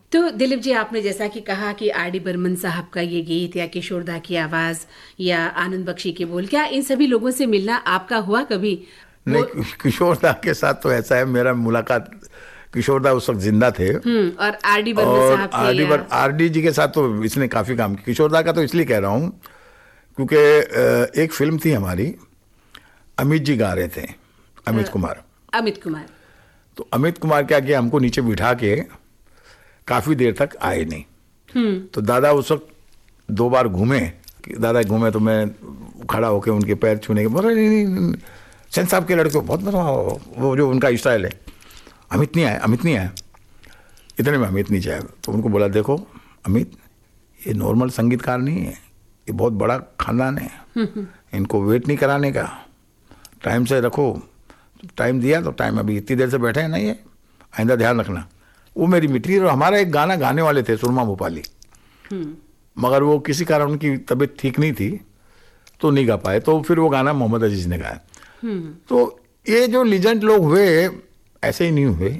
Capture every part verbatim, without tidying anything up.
तो दिलीप जी, आपने जैसा कि कहा कि आर डी बर्मन साहब का ये गीत या किशोरदा की आवाज या आनंद बख्शी के बोल, क्या इन सभी लोगों से मिलना आपका हुआ कभी? नहीं, किशोरदा के साथ तो ऐसा है, मेरा मुलाकात किशोरदा उस वक्त जिंदा थे। हम्म और आर डी बर्मन साहब थे। आर डी बर, आर डी जी के साथ तो इसने काफी काम किया। किशोरदा का तो इसलिए कह रहा हूँ क्योंकि एक फिल्म थी हमारी, अमित जी गा रहे थे, अमित कुमार अमित कुमार तो अमित कुमार क्या किया, हमको नीचे बिठा के काफी देर तक आए नहीं। तो दादा उस वक्त दो बार घूमे, दादा घूमे तो मैं खड़ा होके उनके पैर छूने के बोला, नहीं नहीं सेन साहब के लड़के बहुत बड़ा, वो जो उनका स्टाइल है, अमित नहीं आया, अमित नहीं आया। इतने में अमित नीचे आया तो उनको बोला, देखो अमित, ये नॉर्मल संगीतकार नहीं है, ये बहुत बड़ा खानदान है, इनको वेट नहीं कराने का, टाइम से रखो। टाइम दिया तो टाइम, अभी इतनी देर से बैठे हैं ना, ये आइंदा ध्यान रखना। वो मेरी मिट्टी। और हमारा एक गाना गाने वाले थे सुरमा भोपाली, मगर वो किसी कारण उनकी तबीयत ठीक नहीं थी तो नहीं गा पाए, तो फिर वो गाना मोहम्मद अजीज ने गाया। तो ये जो लीजेंड लोग हुए ऐसे ही नहीं हुए।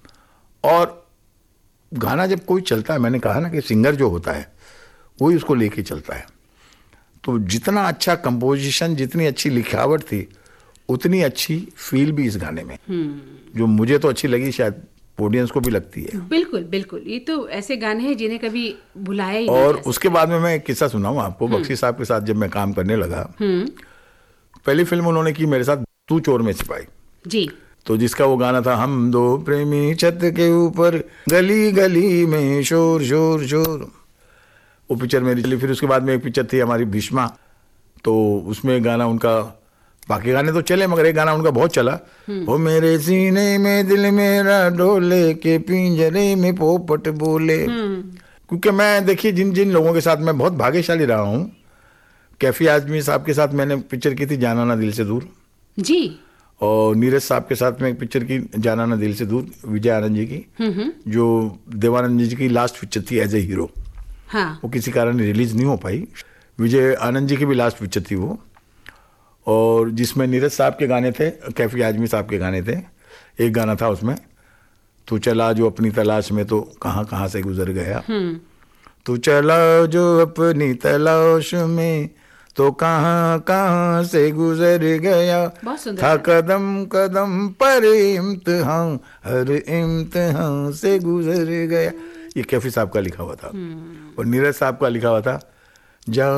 और गाना जब कोई चलता है, मैंने कहा ना कि सिंगर जो होता है वही उसको लेके चलता है। तो जितना अच्छा कंपोजिशन, जितनी अच्छी लिखावट थी, उतनी अच्छी फील भी इस गाने में, जो मुझे तो अच्छी लगी, शायद ऑडियंस को भी लगती है। बिल्कुल बिल्कुल, ये तो ऐसे गाने हैं जिन्हें कभी भुलाया ही नहीं। और उसके बाद में मैं एक किस्सा सुनाऊं आपको। बख्शी साहब के साथ जब मैं काम करने लगा, पहली फिल्म उन्होंने की मेरे साथ, तू चोर में सिपाही जी, तो जिसका वो गाना था, हम दो प्रेमी छत के ऊपर, गली गली में शोर शोर शोर, वो पिक्चर मेरी चली। फिर उसके बाद में एक पिक्चर थी हमारी भीष्मा, तो उसमें गाना उनका, बाकी गाने तो चले मगर एक गाना उनका बहुत चला, वो मेरे सीने में दिल मेरा डोले के पिंजरे में पोपट बोले। क्योंकि मैं, देखिए, जिन जिन लोगों के साथ मैं बहुत भाग्यशाली रहा हूँ, कैफी आजमी साहब के साथ मैंने पिक्चर की थी जाना ना दिल से दूर जी, और नीरज साहब के साथ में एक पिक्चर की जाना ना दिल से दूर, विजय आनंद जी की, जो देवानंद जी की लास्ट पिक्चर थी एज ए हीरो। हाँ। वो किसी कारण रिलीज नहीं हो पाई। विजय आनंद जी की भी लास्ट पिक्चर थी वो, और जिसमें नीरज साहब के गाने थे, कैफी आजमी साहब के गाने थे। एक गाना था उसमें, तू चला जो अपनी तलाश में तो कहाँ कहाँ से गुजर गया, तू चला जो अपनी तलाश में तो कहाँ कहाँ से गुजर गया, था कदम कदम पर इम्तिहान, हर इम्तिहान से गुजर गया। ये कैफी साहब का लिखा हुआ था और नीरज साहब का लिखा हुआ था, जा